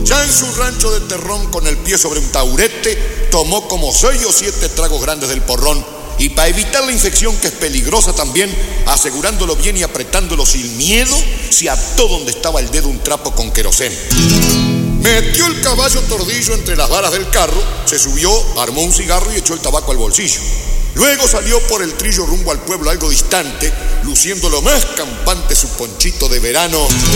Ya en su rancho de Terrón, con el pie sobre un taburete, tomó como 6 o 7 tragos grandes del porrón, y para evitar la infección, que es peligrosa también, asegurándolo bien y apretándolo sin miedo, se ató donde estaba el dedo un trapo con querosén. Metió el caballo tordillo entre las varas del carro, se subió, armó un cigarro y echó el tabaco al bolsillo. Luego salió por el trillo rumbo al pueblo algo distante, luciendo lo más campante su ponchito de verano.